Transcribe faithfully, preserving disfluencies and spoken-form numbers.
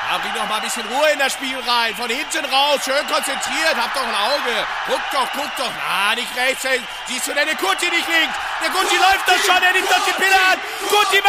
Ja, bring doch mal ein bisschen Ruhe in das Spiel rein. Von hinten raus, schön konzentriert. Hab doch ein Auge. Guck doch, guck doch. Na, nicht rechts. Siehst du denn den Guti nicht links? Der Guti läuft doch schon. Er nimmt doch die Pille an. Guti